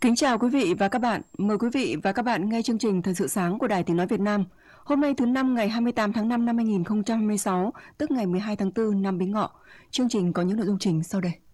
Kính chào quý vị và các bạn. Mời quý vị và các bạn nghe chương trình Thời sự sáng của Đài Tiếng nói Việt Nam. Hôm nay thứ năm ngày 28 tháng 5 năm 2026, tức ngày 12 tháng 4 năm Bính Ngọ. Chương trình có những nội dung chính sau đây.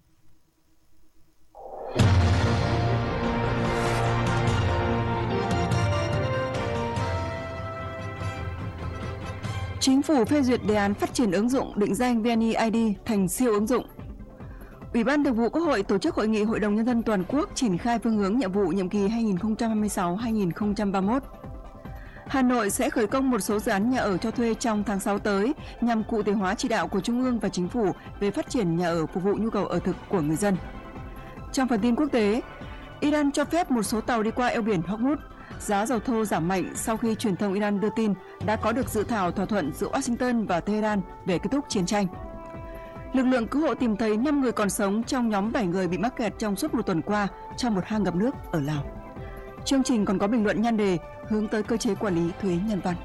Chính phủ phê duyệt đề án phát triển ứng dụng định danh VNeID thành siêu ứng dụng. Ủy ban Thường vụ Quốc hội tổ chức hội nghị Hội đồng Nhân dân toàn quốc triển khai phương hướng nhiệm vụ nhiệm kỳ 2026-2031. Hà Nội sẽ khởi công một số dự án nhà ở cho thuê trong tháng 6 tới nhằm cụ thể hóa chỉ đạo của Trung ương và Chính phủ về phát triển nhà ở phục vụ nhu cầu ở thực của người dân. Trong phần tin quốc tế, Iran cho phép một số tàu đi qua eo biển Hormuz. Giá dầu thô giảm mạnh sau khi truyền thông Iran đưa tin đã có được dự thảo thỏa thuận giữa Washington và Tehran về kết thúc chiến tranh. Lực lượng cứu hộ tìm thấy 5 người còn sống trong nhóm 7 người bị mắc kẹt trong suốt một tuần qua trong một hang ngập nước ở Lào. Chương trình còn có bình luận nhan đề hướng tới cơ chế quản lý thuế nhân văn.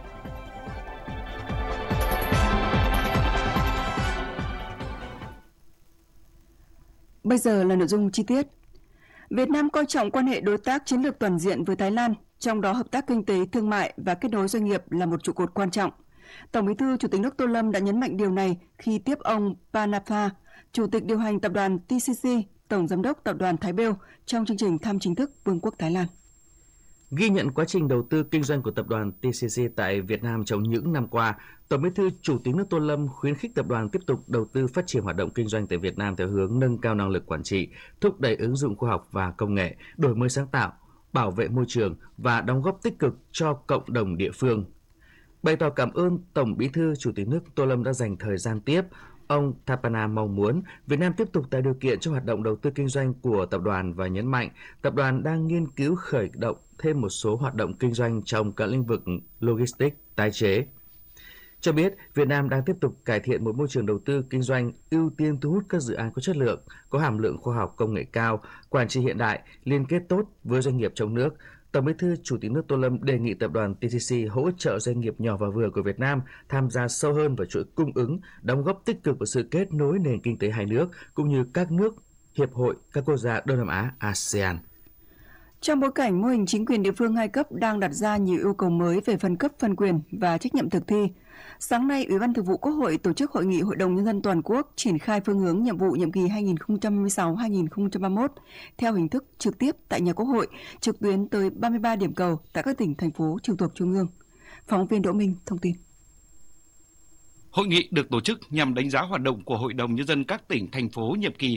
Bây giờ là nội dung chi tiết. Việt Nam coi trọng quan hệ đối tác chiến lược toàn diện với Thái Lan, trong đó hợp tác kinh tế, thương mại và kết nối doanh nghiệp là một trụ cột quan trọng. Tổng Bí thư Chủ tịch nước Tô Lâm đã nhấn mạnh điều này khi tiếp ông Panapa, Chủ tịch điều hành tập đoàn TCC, Tổng Giám đốc tập đoàn Thái Bêu trong chương trình thăm chính thức Vương quốc Thái Lan. Ghi nhận quá trình đầu tư kinh doanh của tập đoàn TCC tại Việt Nam trong những năm qua, Tổng Bí thư Chủ tịch nước Tô Lâm khuyến khích tập đoàn tiếp tục đầu tư phát triển hoạt động kinh doanh tại Việt Nam theo hướng nâng cao năng lực quản trị, thúc đẩy ứng dụng khoa học và công nghệ, đổi mới sáng tạo, bảo vệ môi trường và đóng góp tích cực cho cộng đồng địa phương. Bày tỏ cảm ơn Tổng Bí thư Chủ tịch nước Tô Lâm đã dành thời gian tiếp, ông Thapana mong muốn Việt Nam tiếp tục tạo điều kiện cho hoạt động đầu tư kinh doanh của tập đoàn và nhấn mạnh tập đoàn đang nghiên cứu khởi động thêm một số hoạt động kinh doanh trong các lĩnh vực logistics, tái chế. Cho biết, Việt Nam đang tiếp tục cải thiện một môi trường đầu tư kinh doanh, ưu tiên thu hút các dự án có chất lượng, có hàm lượng khoa học công nghệ cao, quản trị hiện đại, liên kết tốt với doanh nghiệp trong nước. Tổng Bí thư Chủ tịch nước Tô Lâm đề nghị tập đoàn TCC hỗ trợ doanh nghiệp nhỏ và vừa của Việt Nam tham gia sâu hơn vào chuỗi cung ứng, đóng góp tích cực vào sự kết nối nền kinh tế hai nước cũng như các nước, hiệp hội, các quốc gia Đông Nam Á, ASEAN. Trong bối cảnh mô hình chính quyền địa phương hai cấp đang đặt ra nhiều yêu cầu mới về phân cấp, phân quyền và trách nhiệm thực thi, sáng nay Ủy ban Thường vụ Quốc hội tổ chức hội nghị Hội đồng Nhân dân toàn quốc triển khai phương hướng nhiệm vụ nhiệm kỳ 2026-2031 theo hình thức trực tiếp tại nhà Quốc hội, trực tuyến tới 33 điểm cầu tại các tỉnh, thành phố trực thuộc Trung ương. Phóng viên Đỗ Minh thông tin. Hội nghị được tổ chức nhằm đánh giá hoạt động của Hội đồng Nhân dân các tỉnh, thành phố nhiệm kỳ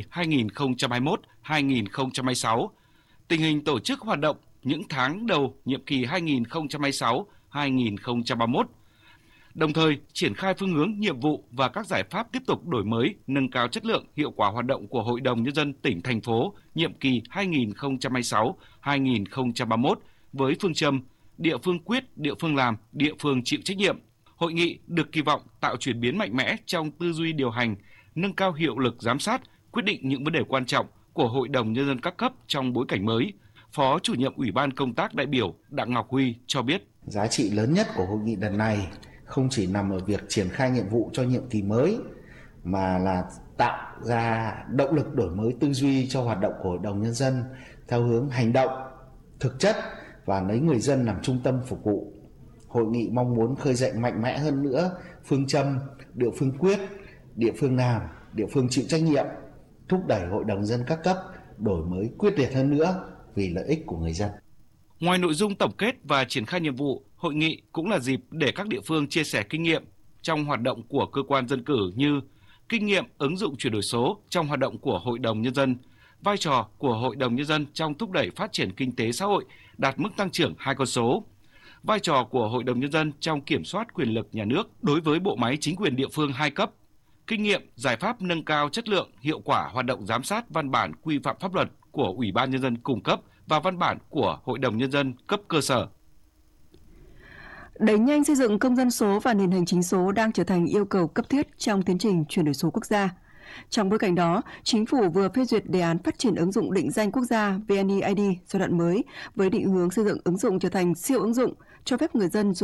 2021-2026, tình hình tổ chức hoạt động những tháng đầu nhiệm kỳ 2026-2031, đồng thời triển khai phương hướng nhiệm vụ và các giải pháp tiếp tục đổi mới, nâng cao chất lượng, hiệu quả hoạt động của Hội đồng Nhân dân tỉnh, thành phố nhiệm kỳ 2026-2031 với phương châm địa phương quyết, địa phương làm, địa phương chịu trách nhiệm. Hội nghị được kỳ vọng tạo chuyển biến mạnh mẽ trong tư duy điều hành, nâng cao hiệu lực giám sát, quyết định những vấn đề quan trọng của Hội đồng Nhân dân các cấp trong bối cảnh mới. Phó chủ nhiệm Ủy ban Công tác đại biểu Đặng Ngọc Huy cho biết. Giá trị lớn nhất của hội nghị lần này không chỉ nằm ở việc triển khai nhiệm vụ cho nhiệm kỳ mới, mà là tạo ra động lực đổi mới tư duy cho hoạt động của Hội đồng Nhân dân theo hướng hành động, thực chất và lấy người dân làm trung tâm phục vụ. Hội nghị mong muốn khơi dậy mạnh mẽ hơn nữa phương châm địa phương quyết, địa phương làm, địa phương chịu trách nhiệm, thúc đẩy Hội đồng Nhân dân các cấp đổi mới quyết liệt hơn nữa vì lợi ích của người dân. Ngoài nội dung tổng kết và triển khai nhiệm vụ, hội nghị cũng là dịp để các địa phương chia sẻ kinh nghiệm trong hoạt động của cơ quan dân cử như kinh nghiệm ứng dụng chuyển đổi số trong hoạt động của Hội đồng Nhân dân, vai trò của Hội đồng Nhân dân trong thúc đẩy phát triển kinh tế xã hội đạt mức tăng trưởng 2 con số, vai trò của Hội đồng Nhân dân trong kiểm soát quyền lực nhà nước đối với bộ máy chính quyền địa phương hai cấp, kinh nghiệm, giải pháp nâng cao chất lượng, hiệu quả hoạt động giám sát văn bản quy phạm pháp luật của Ủy ban Nhân dân cung cấp và văn bản của Hội đồng Nhân dân cấp cơ sở. Đẩy nhanh xây dựng công dân số và nền hành chính số đang trở thành yêu cầu cấp thiết trong tiến trình chuyển đổi số quốc gia. Trong bối cảnh đó, Chính phủ vừa phê duyệt đề án phát triển ứng dụng định danh quốc gia VNeID giai đoạn mới với định hướng xây dựng ứng dụng trở thành siêu ứng dụng, cho phép người dân dùng